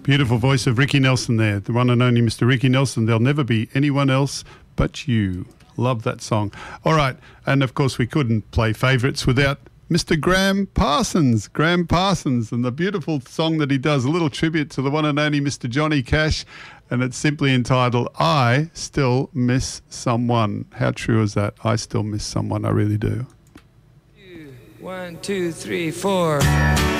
Beautiful voice of Ricky Nelson there, the one and only Mr. Ricky Nelson. There'll never be anyone else but you. Love that song. All right, and of course we couldn't play favourites without Mr. Graham Parsons. Graham Parsons and the beautiful song that he does, a little tribute to the one and only Mr. Johnny Cash, and it's simply entitled, I Still Miss Someone. How true is that? I still miss someone, I really do. 1, 2, 3, 4.